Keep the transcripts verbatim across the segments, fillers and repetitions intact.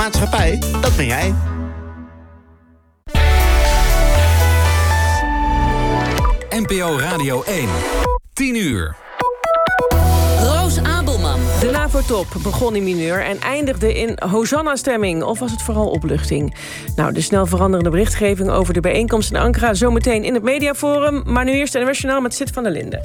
maatschappij, dat ben jij. N P O Radio één. tien uur. Roos Abelman. De NAVO-top begon in mineur en eindigde in Hosanna-stemming. Of was het vooral opluchting? Nou, de snel veranderende berichtgeving over de bijeenkomst in Ankara zometeen in het Mediaforum. Maar nu eerst N O S Journaal met Sid van der Linden.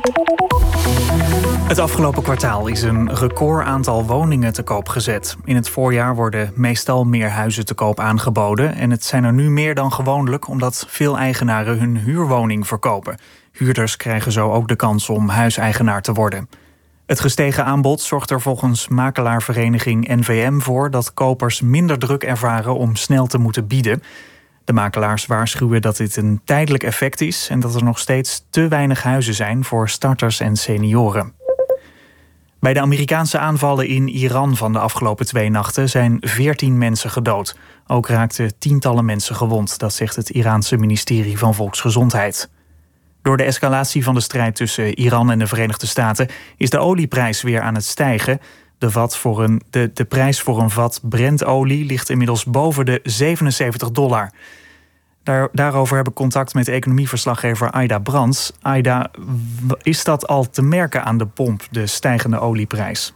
Het afgelopen kwartaal is een record aantal woningen te koop gezet. In het voorjaar worden meestal meer huizen te koop aangeboden. En het zijn er nu meer dan gewoonlijk omdat veel eigenaren hun huurwoning verkopen. Huurders krijgen zo ook de kans om huiseigenaar te worden. Het gestegen aanbod zorgt er volgens makelaarvereniging N V M voor dat kopers minder druk ervaren om snel te moeten bieden. De makelaars waarschuwen dat dit een tijdelijk effect is en dat er nog steeds te weinig huizen zijn voor starters en senioren. Bij de Amerikaanse aanvallen in Iran van de afgelopen twee nachten zijn veertien mensen gedood. Ook raakten tientallen mensen gewond, dat zegt het Iraanse ministerie van Volksgezondheid. Door de escalatie van de strijd tussen Iran en de Verenigde Staten is de olieprijs weer aan het stijgen. De, vat voor een, de, de prijs voor een vat Brent-olie ligt inmiddels boven de zevenenzeventig dollar. Daar, daarover heb ik contact met economieverslaggever Aida Brands. Aida, is dat al te merken aan de pomp, de stijgende olieprijs?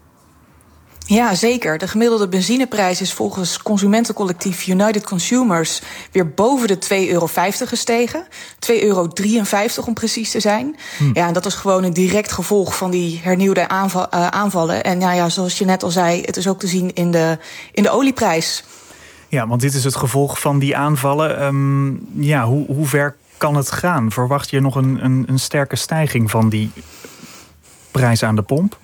Ja, zeker. De gemiddelde benzineprijs is volgens consumentencollectief United Consumers weer boven de twee euro vijftig gestegen. twee euro drieënvijftig om precies te zijn. Hm. Ja, en dat is gewoon een direct gevolg van die hernieuwde aanval, uh, aanvallen. En ja, ja, zoals je net al zei, het is ook te zien in de, in de olieprijs. Ja, want dit is het gevolg van die aanvallen. Um, ja, hoe, hoe ver kan het gaan? Verwacht je nog een, een, een sterke stijging van die prijs aan de pomp?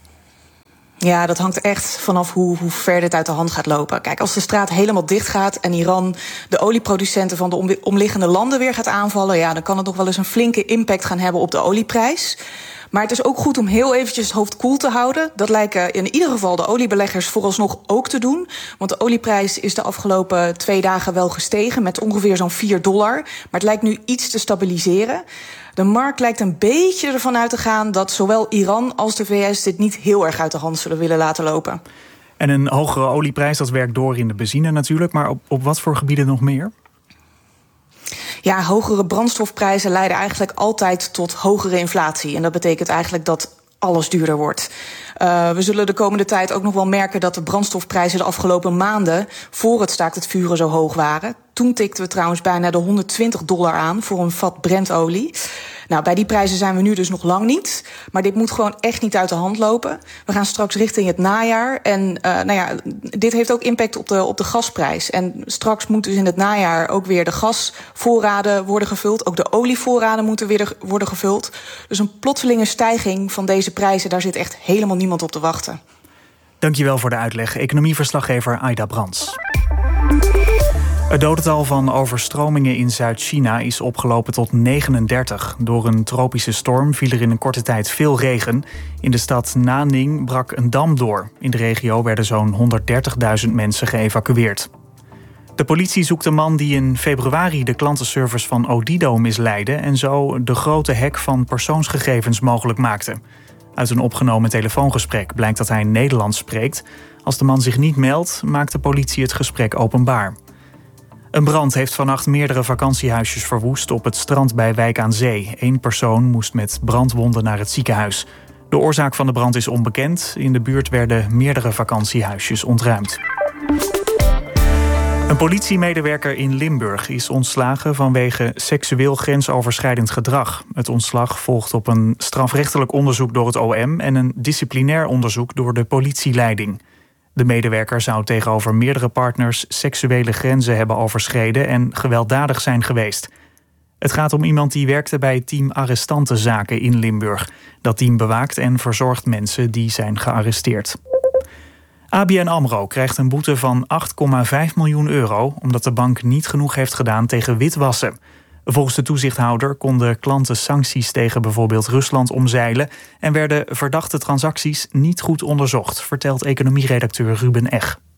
Ja, dat hangt echt vanaf hoe, hoe ver dit uit de hand gaat lopen. Kijk, als de straat helemaal dicht gaat en Iran de olieproducenten van de omliggende landen weer gaat aanvallen, ja, dan kan het nog wel eens een flinke impact gaan hebben op de olieprijs. Maar het is ook goed om heel eventjes het hoofd koel te houden. Dat lijken in ieder geval de oliebeleggers vooralsnog ook te doen. Want de olieprijs is de afgelopen twee dagen wel gestegen met ongeveer zo'n vier dollar. Maar het lijkt nu iets te stabiliseren. De markt lijkt een beetje ervan uit te gaan dat zowel Iran als de V S dit niet heel erg uit de hand zullen willen laten lopen. En een hogere olieprijs, dat werkt door in de benzine natuurlijk. Maar op, op wat voor gebieden nog meer? Ja, hogere brandstofprijzen leiden eigenlijk altijd tot hogere inflatie. En dat betekent eigenlijk dat alles duurder wordt. Uh, we zullen de komende tijd ook nog wel merken dat de brandstofprijzen de afgelopen maanden voor het staakt het vuren zo hoog waren. Toen tikten we trouwens bijna de honderdtwintig dollar aan voor een vat Brent-olie. Nou, bij die prijzen zijn we nu dus nog lang niet. Maar dit moet gewoon echt niet uit de hand lopen. We gaan straks richting het najaar. En uh, nou ja, dit heeft ook impact op de, op de gasprijs. En straks moet dus in het najaar ook weer de gasvoorraden worden gevuld. Ook de olievoorraden moeten weer worden gevuld. Dus een plotselinge stijging van deze prijzen, daar zit echt helemaal niemand op te wachten. Dankjewel voor de uitleg. Economieverslaggever Aida Brands. Het dodental van overstromingen in Zuid-China is opgelopen tot negenendertig. Door een tropische storm viel er in een korte tijd veel regen. In de stad Nanning brak een dam door. In de regio werden zo'n honderddertigduizend mensen geëvacueerd. De politie zoekt een man die in februari de klantenservice van Odido misleidde en zo de grote hack van persoonsgegevens mogelijk maakte. Uit een opgenomen telefoongesprek blijkt dat hij Nederlands spreekt. Als de man zich niet meldt, maakt de politie het gesprek openbaar. Een brand heeft vannacht meerdere vakantiehuisjes verwoest op het strand bij Wijk aan Zee. Eén persoon moest met brandwonden naar het ziekenhuis. De oorzaak van de brand is onbekend. In de buurt werden meerdere vakantiehuisjes ontruimd. Een politiemedewerker in Limburg is ontslagen vanwege seksueel grensoverschrijdend gedrag. Het ontslag volgt op een strafrechtelijk onderzoek door het O M en een disciplinair onderzoek door de politieleiding. De medewerker zou tegenover meerdere partners seksuele grenzen hebben overschreden en gewelddadig zijn geweest. Het gaat om iemand die werkte bij het team arrestantenzaken in Limburg. Dat team bewaakt en verzorgt mensen die zijn gearresteerd. A B N AMRO krijgt een boete van acht komma vijf miljoen euro... omdat de bank niet genoeg heeft gedaan tegen witwassen. Volgens de toezichthouder konden klanten sancties tegen bijvoorbeeld Rusland omzeilen en werden verdachte transacties niet goed onderzocht, vertelt economieredacteur Ruben Eg.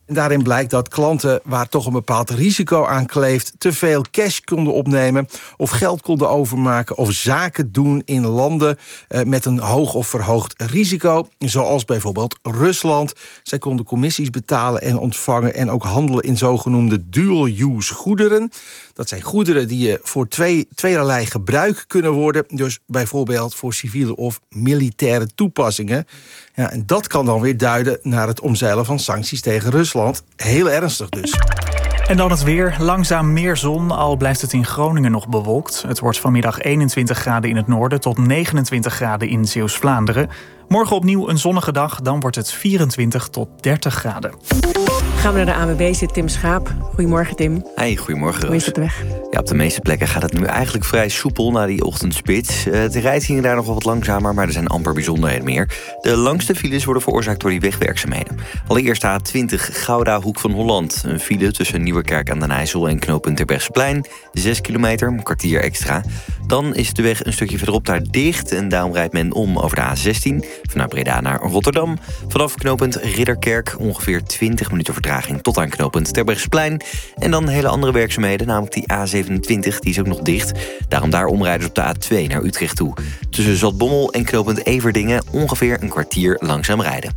En daarin blijkt dat klanten waar toch een bepaald risico aan kleeft te veel cash konden opnemen of geld konden overmaken of zaken doen in landen eh, met een hoog of verhoogd risico, zoals bijvoorbeeld Rusland. Zij konden commissies betalen en ontvangen en ook handelen in zogenoemde dual-use goederen. Dat zijn goederen die je voor twee, tweeërlei gebruik kunnen worden, dus bijvoorbeeld voor civiele of militaire toepassingen. Ja, en dat kan dan weer duiden naar het omzeilen van sancties tegen Rusland. Heel ernstig dus. En dan het weer. Langzaam meer zon, al blijft het in Groningen nog bewolkt. Het wordt vanmiddag eenentwintig graden in het noorden tot negenentwintig graden in Zeeuws-Vlaanderen. Morgen opnieuw een zonnige dag, dan wordt het vierentwintig tot dertig graden. Gaan we naar de A N W B, zit Tim Schaap. Goedemorgen, Tim. Hey, goedemorgen, Roos. Hoe is het weg? Ja, op de meeste plekken gaat het nu eigenlijk vrij soepel na die ochtendspits. Uh, de rijd ging daar nog wel wat langzamer, maar er zijn amper bijzonderheden meer. De langste files worden veroorzaakt door die wegwerkzaamheden. Allereerst A twintig Gouda, Hoek van Holland. Een file tussen Nieuwerkerk aan den IJssel en knooppunt Terbrechtseplein. Zes kilometer, een kwartier extra. Dan is de weg een stukje verderop daar dicht en daarom rijdt men om over de A zestien... vanuit Breda naar Rotterdam. Vanaf knooppunt Ridderkerk ongeveer twintig minuten vertraging tot aan knooppunt Terbrechtseplein. En dan hele andere werkzaamheden, namelijk die A zevenentwintig, die is ook nog dicht. Daarom daar omrijders op de A twee naar Utrecht toe. Tussen Zaltbommel en knooppunt Everdingen ongeveer een kwartier langzaam rijden.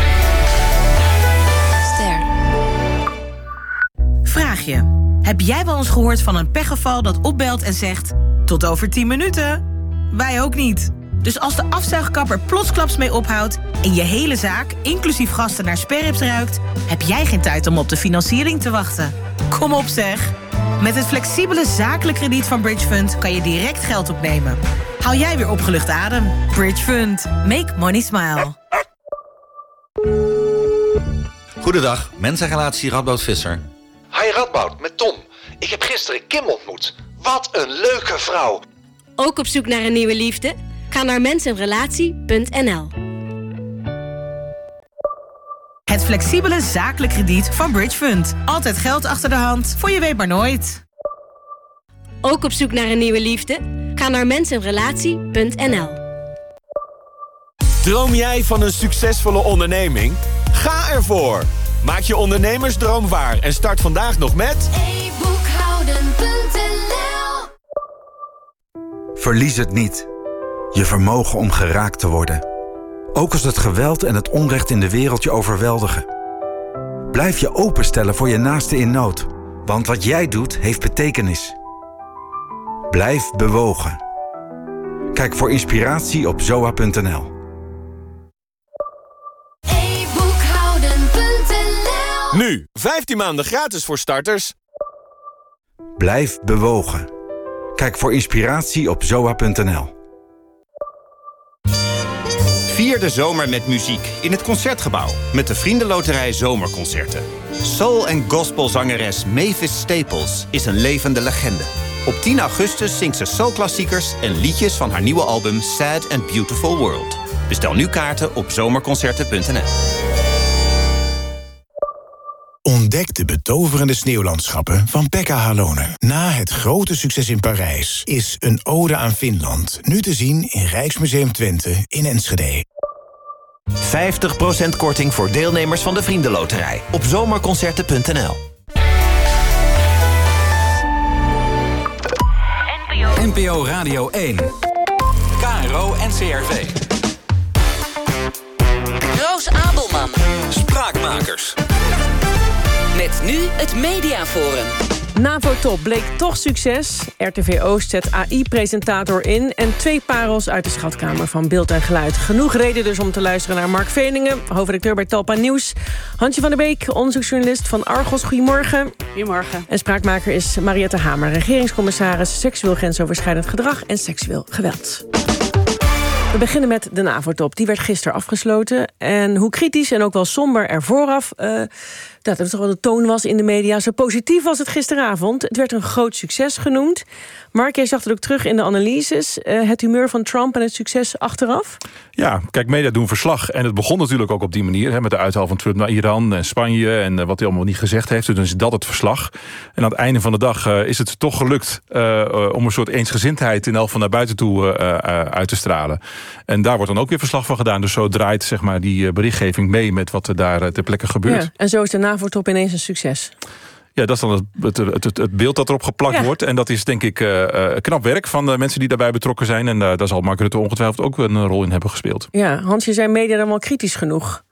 Ster. Vraag je. Heb jij wel eens gehoord van een pechgeval dat opbelt en zegt tot over tien minuten? Wij ook niet. Dus als de afzuigkapper plotsklaps mee ophoudt en je hele zaak, inclusief gasten, naar sperrips ruikt, heb jij geen tijd om op de financiering te wachten. Kom op zeg. Met het flexibele zakelijk krediet van Bridge Fund kan je direct geld opnemen. Haal jij weer opgelucht adem. Bridge Fund. Make money smile. Goedendag, mensenrelatie Radboud Visser. Hi Radboud, met Tom. Ik heb gisteren Kim ontmoet. Wat een leuke vrouw. Ook op zoek naar een nieuwe liefde? Ga naar mensenrelatie punt n l. Het flexibele zakelijk krediet van Bridge Fund. Altijd geld achter de hand, voor je weet maar nooit. Ook op zoek naar een nieuwe liefde? Ga naar mensenrelatie punt n l. Droom jij van een succesvolle onderneming? Ga ervoor! Maak je ondernemersdroom waar en start vandaag nog met e boekhouden punt n l. Verlies het niet. Je vermogen om geraakt te worden. Ook als het geweld en het onrecht in de wereld je overweldigen. Blijf je openstellen voor je naaste in nood. Want wat jij doet, heeft betekenis. Blijf bewogen. Kijk voor inspiratie op zoa punt n l. e boekhouden punt n l. Nu, vijftien maanden gratis voor starters. Blijf bewogen. Kijk voor inspiratie op zoa punt n l. Vier de zomer met muziek in het Concertgebouw met de Vriendenloterij Zomerconcerten. Soul- en gospelzangeres Mavis Staples is een levende legende. Op tien augustus zingt ze soulklassiekers en liedjes van haar nieuwe album Sad and Beautiful World. Bestel nu kaarten op zomerconcerten punt n l. Ontdek de betoverende sneeuwlandschappen van Pekka Halonen. Na het grote succes in Parijs is Een ode aan Finland nu te zien in Rijksmuseum Twente in Enschede. vijftig procent korting voor deelnemers van de Vriendenloterij op zomerconcerten punt n l. N P O Radio één. K R O N C R V. Roos Abelman. Spraakmakers. Met nu het Mediaforum. NAVO-top bleek toch succes. R T V Oost zet A I-presentator in. En twee parels uit de schatkamer van Beeld en Geluid. Genoeg reden dus om te luisteren naar Mark Veningen, hoofdredacteur bij Talpa Nieuws. Hansje van der Beek, onderzoeksjournalist van Argos. Goedemorgen. Goedemorgen. En spraakmaker is Mariette Hamer, regeringscommissaris seksueel grensoverschrijdend gedrag en seksueel geweld. We beginnen met de NAVO-top. Die werd gisteren afgesloten. En hoe kritisch en ook wel somber er vooraf Uh, dat het toch wel de toon was in de media. Zo positief was het gisteravond. Het werd een groot succes genoemd. Mark, jij zag het ook terug in de analyses. Uh, het humeur van Trump en het succes achteraf? Ja, kijk, media doen verslag. En het begon natuurlijk ook op die manier. Hè, met de uithaal van Trump naar Iran en Spanje. En uh, wat hij allemaal niet gezegd heeft. Dus dan is dat het verslag. En aan het einde van de dag uh, is het toch gelukt Uh, uh, om een soort eensgezindheid in elk geval naar buiten toe uh, uh, uit te stralen. En daar wordt dan ook weer verslag van gedaan. Dus zo draait zeg maar die berichtgeving mee met wat er daar uh, ter plekke gebeurt. Ja, en zo is de NAVO-top ineens een succes? Ja, dat is dan het, het, het, het beeld dat erop geplakt ja. wordt. En dat is denk ik uh, knap werk van de mensen die daarbij betrokken zijn. En uh, daar zal Mark Rutte ongetwijfeld ook een rol in hebben gespeeld. Ja, Hans, je zei media dan wel kritisch genoeg.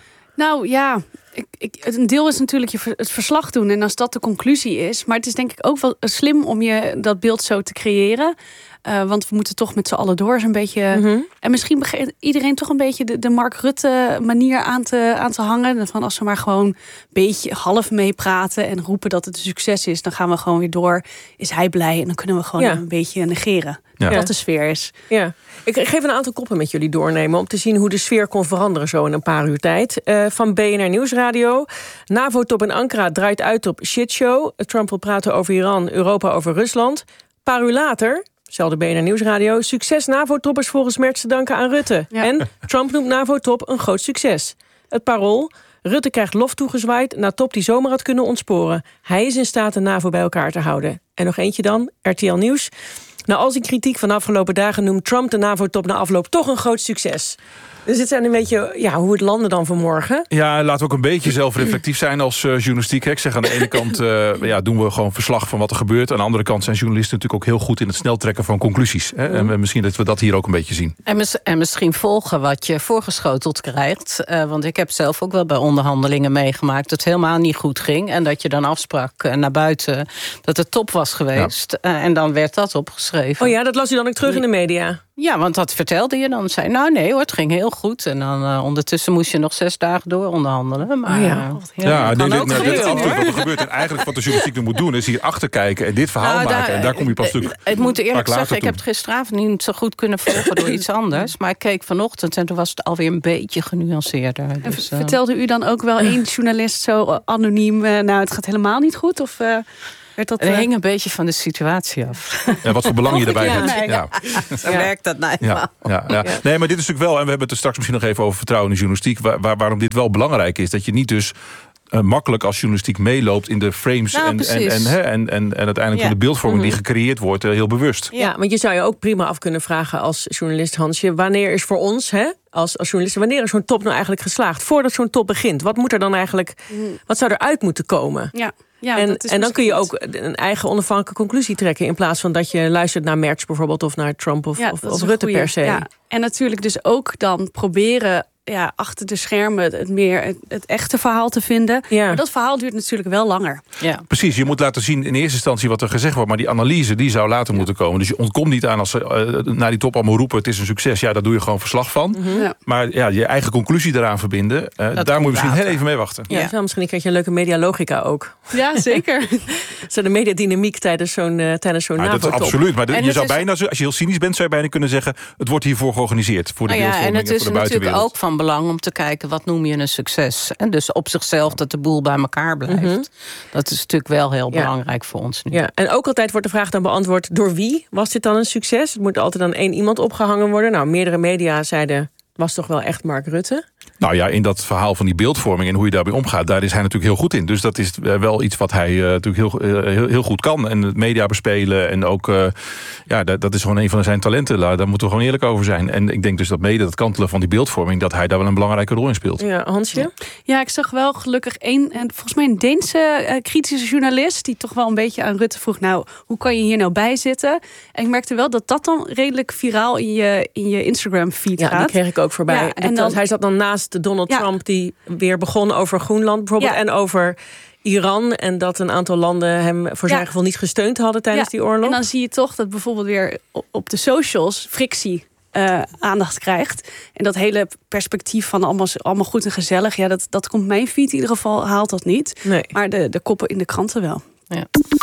Nou ja, ik, ik, een deel is natuurlijk je, het verslag doen. En als dat de conclusie is. Maar het is denk ik ook wel slim om je dat beeld zo te creëren. Uh, want we moeten toch met z'n allen door zo'n beetje... Mm-hmm. En misschien begint iedereen toch een beetje de, de Mark Rutte manier aan te, aan te hangen. Van als we maar gewoon een beetje half meepraten en roepen dat het een succes is, dan gaan we gewoon weer door. Is hij blij en dan kunnen we gewoon ja. een beetje negeren. Ja. Dat de sfeer is. Ja. Ik geef een aantal koppen met jullie doornemen om te zien hoe de sfeer kon veranderen zo in een paar uur tijd. Uh, van B N R Nieuwsradio. NAVO-top in Ankara draait uit op shitshow. Trump wil praten over Iran, Europa over Rusland. Een paar uur later, zelfde B N R Nieuwsradio, succes NAVO-toppers volgens Merz te danken aan Rutte. Ja. En Trump noemt NAVO-top een groot succes. Het Parool: Rutte krijgt lof toegezwaaid na top die zomaar had kunnen ontsporen. Hij is in staat de NAVO bij elkaar te houden. En nog eentje dan, R T L Nieuws. Na al zijn kritiek van de afgelopen dagen noemt Trump de NAVO-top na afloop toch een groot succes. Dus dit zijn een beetje ja, hoe het landen dan vanmorgen. Ja, laten we ook een beetje zelfreflectief zijn als uh, journalistiek. Ik zeg aan de ene kant uh, ja, doen we gewoon verslag van wat er gebeurt. Aan de andere kant zijn journalisten natuurlijk ook heel goed in het sneltrekken van conclusies. Hè? En uh, misschien dat we dat hier ook een beetje zien. En, mis- en misschien volgen wat je voorgeschoteld krijgt. Uh, want ik heb zelf ook wel bij onderhandelingen meegemaakt dat het helemaal niet goed ging. En dat je dan afsprak uh, naar buiten dat het top was geweest. Ja. Uh, en dan werd dat opgeschreven. Oh ja, dat las u dan ook terug in de media? Ja, want dat vertelde je dan. Zei, nou nee hoor, het ging heel goed. En dan uh, ondertussen moest je nog zes dagen door onderhandelen. Maar oh ja, uh, ja, ja dit, dit, nou, dit is absoluut wat er gebeurt. En eigenlijk wat de journalistiek nu moet doen is hier achter kijken en dit verhaal nou, maken. Daar, en daar kom je pas stuk. Uh, ik moet eerlijk zeggen, ik heb het gisteravond niet zo goed kunnen volgen door iets anders. Maar ik keek vanochtend en toen was het alweer een beetje genuanceerder. En dus, uh, vertelde u dan ook wel één journalist zo anoniem, uh, nou het gaat helemaal niet goed? Of... Uh, Dat, het uh... hing een beetje van de situatie af. Ja, wat voor belang je erbij ja, hebt. Nee, ja. Zo ja. werkt dat nou ja, ja, ja. Nee, maar dit is natuurlijk wel, en we hebben het er straks misschien nog even over vertrouwen in de journalistiek, waar, waar, waarom dit wel belangrijk is. Dat je niet dus uh, makkelijk als journalistiek meeloopt in de frames nou, en, en, en, en, en, en uiteindelijk ja. van de beeldvorming mm-hmm. die gecreëerd wordt, uh, heel bewust. Ja, want je zou je ook prima af kunnen vragen als journalist, Hansje, wanneer is voor ons, hè, als, als journalisten, wanneer is zo'n top nou eigenlijk geslaagd? Voordat zo'n top begint, wat moet er dan eigenlijk, mm. wat zou eruit moeten komen? Ja. Ja, en, dat is en dan kun je ook een eigen onafhankelijke conclusie trekken, in plaats van dat je luistert naar Merz bijvoorbeeld of naar Trump of, ja, of, of Rutte goeie. per se. Ja. En natuurlijk dus ook dan proberen ja, achter de schermen het meer het, het echte verhaal te vinden. Ja. Maar dat verhaal duurt natuurlijk wel langer. Ja. Precies, je moet laten zien in eerste instantie wat er gezegd wordt, maar die analyse die zou later ja. moeten komen. Dus je ontkomt niet aan als ze uh, naar die top allemaal roepen, het is een succes. Ja, daar doe je gewoon verslag van. Mm-hmm. Ja. Maar ja, je eigen conclusie eraan verbinden, uh, daar moet je misschien later. heel even mee wachten. Ja, ja. misschien krijg je een leuke medialogica ook. Ja, zeker. Zo de mediadynamiek tijdens zo'n uh, tijdens zo'n NAVO-top. Dat is absoluut, maar de, je zou is... bijna, als je heel cynisch bent, zou je bijna kunnen zeggen, het wordt hiervoor georganiseerd voor de nou ja, beeldvorming en, en voor de buitenwereld. En het is natuurlijk ook van belang om te kijken, wat noem je een succes? En dus op zichzelf dat de boel bij elkaar blijft. Mm-hmm. Dat is natuurlijk wel heel ja. belangrijk voor ons nu. Ja. En ook altijd wordt de vraag dan beantwoord, door wie was dit dan een succes? Het moet altijd aan één iemand opgehangen worden. Nou, meerdere media zeiden, was toch wel echt Mark Rutte? Nou ja, in dat verhaal van die beeldvorming en hoe je daarbij omgaat, daar is hij natuurlijk heel goed in. Dus dat is wel iets wat hij uh, natuurlijk heel, uh, heel, heel goed kan. En het media bespelen en ook, uh, ja, dat, dat is gewoon een van zijn talenten. Daar moeten we gewoon eerlijk over zijn. En ik denk dus dat mede dat kantelen van die beeldvorming, dat hij daar wel een belangrijke rol in speelt. Ja, Hansje? Ja, ik zag wel gelukkig één, en volgens mij een Deense uh, kritische journalist, die toch wel een beetje aan Rutte vroeg, nou, hoe kan je hier nou bij zitten? En ik merkte wel dat dat dan redelijk viraal in je, in je Instagram feed ja, gaat. Ja, die kreeg ik ook voorbij. Ja, en dan, hij zat dan naast Donald ja. Trump, die weer begon over Groenland bijvoorbeeld, ja. en over Iran, en dat een aantal landen hem voor zijn ja. gevoel niet gesteund hadden tijdens ja. die oorlog. En dan zie je toch dat bijvoorbeeld weer op de socials frictie uh, aandacht krijgt. En dat hele perspectief van allemaal, allemaal goed en gezellig, ja, dat, dat komt mijn feed in ieder geval, haalt dat niet. Nee. Maar de, de koppen in de kranten wel. Ja.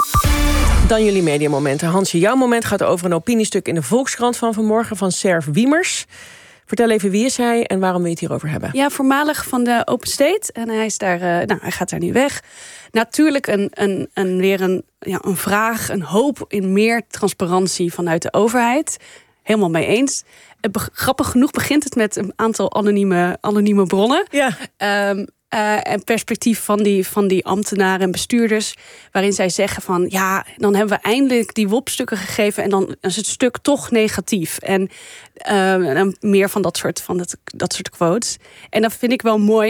Dan jullie mediamomenten. Hansje, jouw moment gaat over een opiniestuk in de Volkskrant van vanmorgen van Serf Wiemers. Vertel even, wie is hij en waarom wil je het hierover hebben? Ja, voormalig van de Open State. En hij, is daar, uh, nou, hij gaat daar nu weg. Natuurlijk een, een, een, weer een, ja, een vraag, een hoop in meer transparantie vanuit de overheid. Helemaal mee eens. Grappig genoeg begint het met een aantal anonieme, anonieme bronnen. Ja. Um, Uh, en perspectief van die, van die ambtenaren en bestuurders, waarin zij zeggen van ja, dan hebben we eindelijk die W O P-stukken gegeven en dan is het stuk toch negatief. En, uh, en meer van dat soort, van dat, dat soort quotes. En dat vind ik wel mooi.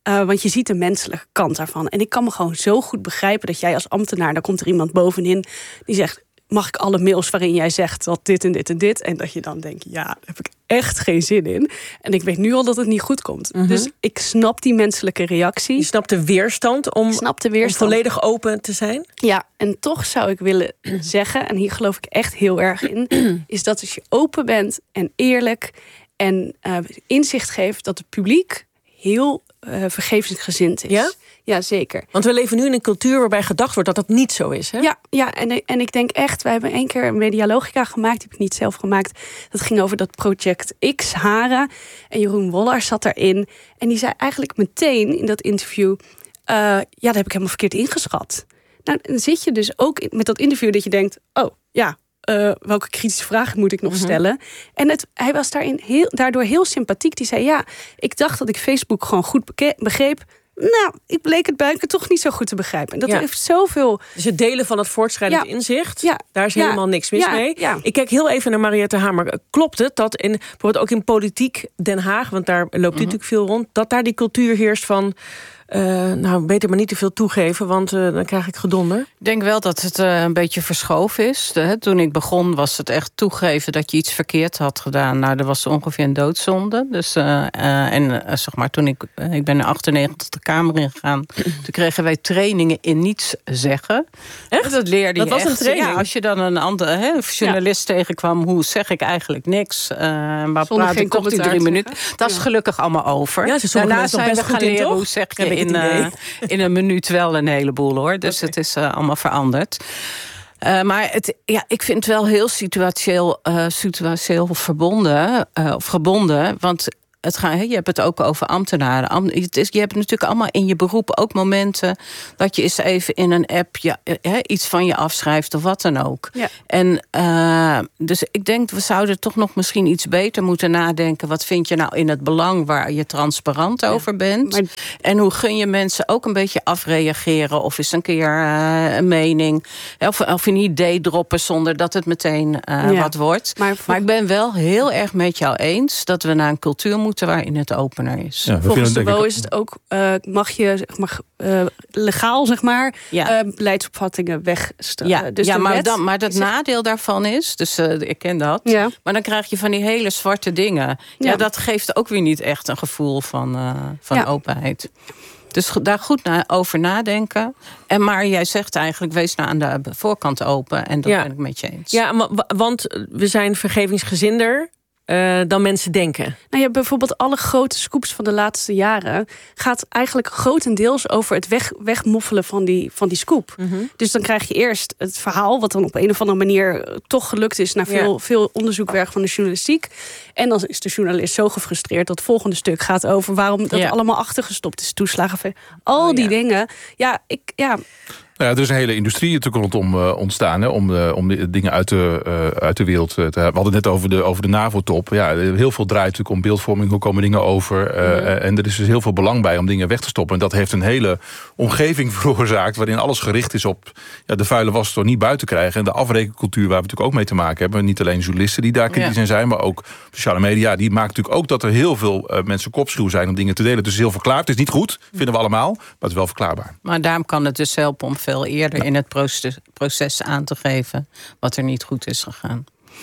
Uh, want je ziet de menselijke kant daarvan. En ik kan me gewoon zo goed begrijpen dat jij als ambtenaar... daar komt er iemand bovenin die zegt... mag ik alle mails waarin jij zegt dat dit en dit en dit... en dat je dan denkt, ja, daar heb ik echt geen zin in. En ik weet nu al dat het niet goed komt. Mm-hmm. Dus ik snap die menselijke reactie. Je snapt de weerstand om, de weerstand. om volledig open te zijn? Ja, en toch zou ik willen zeggen... en hier geloof ik echt heel erg in... is dat als je open bent en eerlijk... en uh, inzicht geeft dat het publiek heel uh, vergevingsgezind is. Ja? Ja, zeker. Want we leven nu in een cultuur waarbij gedacht wordt dat dat niet zo is. Hè? Ja, ja en, en ik denk echt, wij hebben één keer een Medialogica gemaakt, die heb ik niet zelf gemaakt. Dat ging over dat project X, Haren. En Jeroen Wollars zat daarin. En die zei eigenlijk meteen in dat interview... Uh, ja, dat heb ik helemaal verkeerd ingeschat. Nou, dan zit je dus ook met dat interview dat je denkt... oh, ja, uh, welke kritische vragen moet ik nog mm-hmm. stellen? En het, hij was daarin heel, daardoor heel sympathiek. Die zei, ja, ik dacht dat ik Facebook gewoon goed beke- begreep... Nou, ik bleek het buiken toch niet zo goed te begrijpen. En dat ja. heeft zoveel... Dus het delen van het voortschrijdend ja. inzicht... Ja. daar is ja. helemaal niks mis ja. mee. Ja. Ik kijk heel even naar Mariette Hamer. Klopt het dat in, bijvoorbeeld ook in politiek Den Haag... want daar loopt u mm-hmm. natuurlijk veel rond... dat daar die cultuur heerst van... Uh, nou, beter maar niet te veel toegeven, want uh, dan krijg ik gedonder. Ik denk wel dat het uh, een beetje verschoven is. De, toen ik begon was het echt toegeven dat je iets verkeerd had gedaan. Nou, dat was ongeveer een doodzonde. Dus, uh, uh, en uh, zeg maar, toen ik, uh, ik ben in achtennegentig de Kamer ingegaan... toen kregen wij trainingen in niets zeggen. Echt? Dat leerde dat je was echt. Een training? Ja, als je dan een andere hè, journalist ja. tegenkwam... hoe zeg ik eigenlijk niks? Uh, maar praat ik toch die drie minuten. Dat is ja. gelukkig allemaal over. Ja, daarna zijn we gaan leren in, hoe zeg je... In, uh, in een minuut wel een heleboel, hoor. Dus okay. het is uh, allemaal veranderd. Uh, maar het, ja, ik vind het wel heel situatieel, uh, situatieel verbonden, uh, of gebonden. Want het gaat, je hebt het ook over ambtenaren. Am, het is, je hebt natuurlijk allemaal in je beroep ook momenten... dat je eens even in een app ja, he, iets van je afschrijft of wat dan ook. Ja. En uh, dus ik denk, we zouden toch nog misschien iets beter moeten nadenken... wat vind je nou in het belang waar je transparant ja. over bent? Maar... En hoe gun je mensen ook een beetje afreageren... of eens een keer uh, een mening... Of, of een idee droppen zonder dat het meteen uh, ja. wat wordt. Maar, voor... maar ik ben wel heel erg met jou eens... dat we naar een cultuur moeten waarin het opener is. Ja, volgens de Bo is het ook, uh, mag je zeg maar, uh, legaal zeg maar, ja. uh, beleidsopvattingen wegstellen. Ja, dus ja maar, wet, dan, maar dat zegt... nadeel daarvan is, dus uh, ik ken dat, ja. maar dan krijg je van die hele zwarte dingen. Ja, ja dat geeft ook weer niet echt een gevoel van, uh, van ja. openheid. Dus daar goed na, over nadenken. En maar jij zegt eigenlijk, wees nou aan de voorkant open. En dat ja. ben ik met je eens. Ja, want we zijn vergevingsgezinder... Uh, dan mensen denken. Nou ja, bijvoorbeeld alle grote scoops van de laatste jaren... gaat eigenlijk grotendeels over het weg, wegmoffelen van die, van die scoop. Mm-hmm. Dus dan krijg je eerst het verhaal... wat dan op een of andere manier toch gelukt is... na veel, ja. veel onderzoekwerk van de journalistiek. En dan is de journalist zo gefrustreerd... dat het volgende stuk gaat over waarom dat ja. allemaal achtergestopt is. Toeslagen, al die oh, ja. dingen. Ja, ik... Ja, Nou ja, er is een hele industrie natuurlijk rondom uh, ontstaan... Hè, om, uh, om de dingen uit de, uh, uit de wereld te hebben. We hadden het net over de, over de NAVO-top. Ja, heel veel draait natuurlijk om beeldvorming. Hoe komen dingen over? Uh, ja. En er is dus heel veel belang bij om dingen weg te stoppen. En dat heeft een hele omgeving veroorzaakt... waarin alles gericht is op ja, de vuile was door niet buiten krijgen. En de afrekencultuur waar we natuurlijk ook mee te maken hebben. Niet alleen journalisten die daar kritisch ja. in zijn... maar ook sociale media. Die maakt natuurlijk ook dat er heel veel uh, mensen kopschuw zijn... om dingen te delen. Dus het is heel verklaard. Het is niet goed, vinden we allemaal. Maar het is wel verklaarbaar. Maar daarom kan het dus helpen om veel eerder in het proces, proces aan te geven wat er niet goed is gegaan.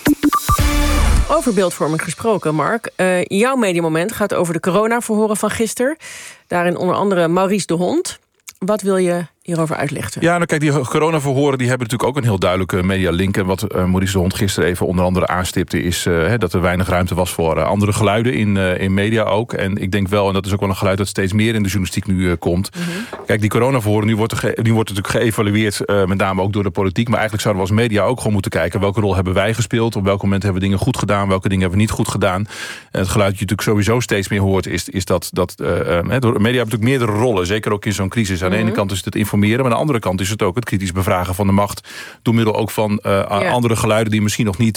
Over beeldvorming gesproken, Mark. Uh, jouw mediamoment gaat over de coronaverhoren van gisteren. Daarin onder andere Maurice de Hond. Wat wil je hierover uitlichten? Ja, nou kijk, die coronaverhoren die hebben natuurlijk ook een heel duidelijke medialink. En wat uh, Maurice de Hond gisteren even onder andere aanstipte... is uh, he, dat er weinig ruimte was voor uh, andere geluiden in, uh, in media ook. En ik denk wel, en dat is ook wel een geluid dat steeds meer in de journalistiek nu uh, komt. Mm-hmm. Kijk, die coronaverhoren, nu wordt, er ge- nu wordt natuurlijk geëvalueerd... Uh, met name ook door de politiek. Maar eigenlijk zouden we als media ook gewoon moeten kijken... welke rol hebben wij gespeeld? Op welk moment hebben we dingen goed gedaan? Welke dingen hebben we niet goed gedaan? En het geluid dat je natuurlijk sowieso steeds meer hoort... is, is dat, dat uh, uh, door media hebben natuurlijk meerdere rollen. Zeker ook in zo'n crisis. Aan de mm-hmm. ene kant is het het informeren... maar aan de andere kant is het ook het kritisch bevragen van de macht... door middel ook van uh, ja. andere geluiden die misschien nog niet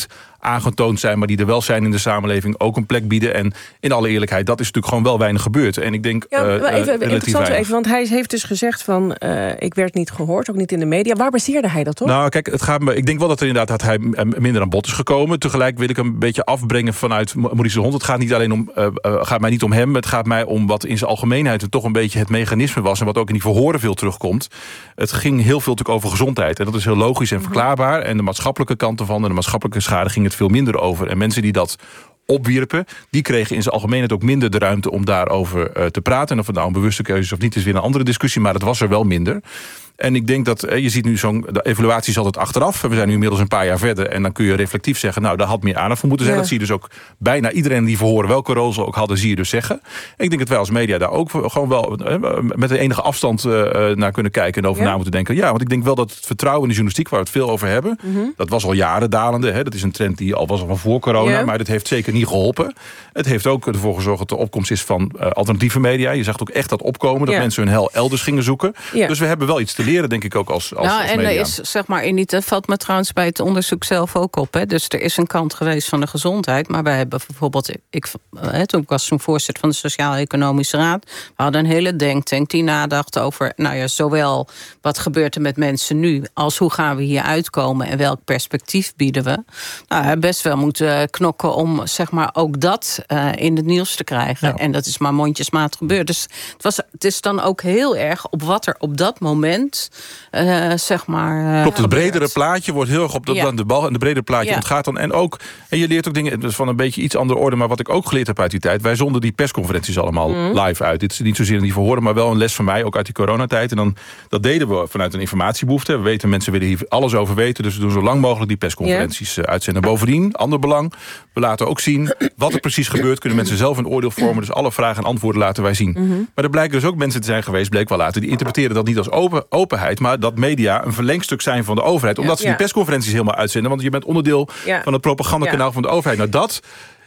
aangetoond zijn, maar die er wel zijn in de samenleving, ook een plek bieden. En in alle eerlijkheid, dat is natuurlijk gewoon wel weinig gebeurd. En ik denk Ja, uh, even, even interessant weinig. even, want hij heeft dus gezegd van uh, ik werd niet gehoord, ook niet in de media. Waar baseerde hij dat op? Nou, kijk, het gaat me, ik denk wel dat er inderdaad dat hij minder aan bod is gekomen. Tegelijk wil ik hem een beetje afbrengen vanuit Maurice de Hond. Het gaat niet alleen om, uh, uh, gaat mij niet om hem. Het gaat mij om wat in zijn algemeenheid toch een beetje het mechanisme was en wat ook in die verhoren veel terugkomt. Het ging heel veel natuurlijk over gezondheid. En dat is heel logisch en verklaarbaar. En de maatschappelijke kant ervan en de maatschappelijke schade ging het veel minder over. En mensen die dat opwierpen, die kregen in zijn algemeenheid ook minder de ruimte om daarover uh, te praten. En of het nou een bewuste keuze is of niet, is weer een andere discussie. Maar het was er wel minder. En ik denk dat, je ziet nu zo'n, de evaluatie is altijd achteraf. We zijn nu inmiddels een paar jaar verder. En dan kun je reflectief zeggen, nou, daar had meer aandacht voor moeten zijn. Ja. Dat zie je dus ook bijna iedereen die verhoren, welke rol ze ook hadden, zie je dus zeggen. En ik denk dat wij als media daar ook gewoon wel met een enige afstand uh, naar kunnen kijken en over ja. na moeten denken. Ja, want ik denk wel dat het vertrouwen in de journalistiek, waar we het veel over hebben, mm-hmm. dat was al jaren dalende. Hè. Dat is een trend die al was al van voor corona, ja. maar dat heeft zeker niet geholpen. Het heeft ook ervoor gezorgd dat de opkomst is van uh, alternatieve media. Je zag ook echt dat opkomen, dat ja. mensen hun hel elders gingen zoeken. Ja. Dus we hebben wel iets te leren, denk ik ook als Als, nou, als en media. er is, zeg maar, in die, dat valt me trouwens bij het onderzoek zelf ook op. Hè. Dus er is een kant geweest van de gezondheid. Maar wij hebben bijvoorbeeld, ik, hè, toen ik was toen voorzitter van de Sociaal-Economische Raad, we hadden een hele denktank die nadacht over, nou ja, zowel wat gebeurt er met mensen nu, als hoe gaan we hier uitkomen en welk perspectief bieden we. Nou, best wel moeten knokken om, zeg maar, ook dat uh, in het nieuws te krijgen. Ja. En dat is maar mondjesmaat gebeurd. Dus het, was, het is dan ook heel erg op wat er op dat moment Uh, zeg maar. Uh, Klopt, het bredere plaatje wordt heel erg op de, ja. de bal en de bredere plaatje ja. ontgaat dan. En ook, en je leert ook dingen dus van een beetje iets andere orde, maar wat ik ook geleerd heb uit die tijd, wij zonden die persconferenties allemaal mm. live uit. Dit is niet zozeer in die verhoren, maar wel een les van mij, ook uit die coronatijd. En dan, dat deden we vanuit een informatiebehoefte. We weten, mensen willen hier alles over weten, dus we doen zo lang mogelijk die persconferenties yeah. uitzenden. Bovendien, ander belang, we laten ook zien wat er precies gebeurt, kunnen mensen zelf een oordeel vormen, dus alle vragen en antwoorden laten wij zien. Mm-hmm. Maar er blijken dus ook mensen te zijn geweest, bleek wel later, die interpreteren dat niet als open, openheid, maar dat media een verlengstuk zijn van de overheid. Omdat ja, ze die persconferenties helemaal uitzenden. Want je bent onderdeel ja. van het propagandakanaal ja. van de overheid. Nou, dat,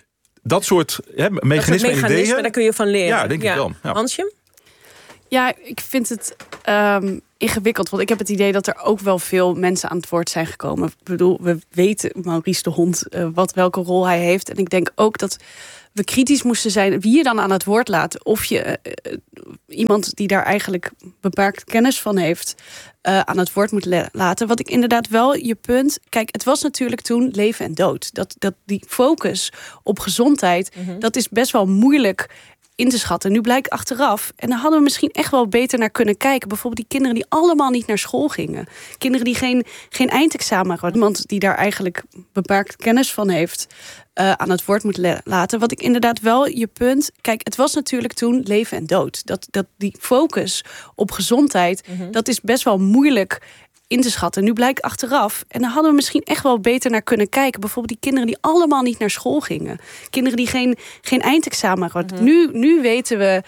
dat soort hè, mechanismen en ideeën, daar kun je van leren. Ja, denk ja. ik wel. Ja. Hansje? Ja, ik vind het um, ingewikkeld. Want ik heb het idee dat er ook wel veel mensen aan het woord zijn gekomen. Ik bedoel, we weten, Maurice de Hond, uh, wat, welke rol hij heeft. En ik denk ook dat we kritisch moesten zijn wie je dan aan het woord laat. Of je uh, iemand die daar eigenlijk beperkt kennis van heeft Uh, aan het woord moet le- laten. Wat ik inderdaad wel je punt. Kijk, het was natuurlijk toen leven en dood. Dat, dat die focus op gezondheid, mm-hmm. dat is best wel moeilijk in te schatten. Nu blijkt achteraf, en daar hadden we misschien echt wel beter naar kunnen kijken. Bijvoorbeeld die kinderen die allemaal niet naar school gingen. Kinderen die geen, geen eindexamen hadden. Iemand die daar eigenlijk beperkt kennis van heeft Uh, aan het woord moet le- laten. Wat ik inderdaad wel je punt. Kijk, het was natuurlijk toen leven en dood. Dat, dat die focus op gezondheid, mm-hmm. dat is best wel moeilijk in te schatten. Nu blijkt achteraf, en daar hadden we misschien echt wel beter naar kunnen kijken. Bijvoorbeeld die kinderen die allemaal niet naar school gingen. Kinderen die geen, geen eindexamen hadden. Mm-hmm. Nu, nu weten we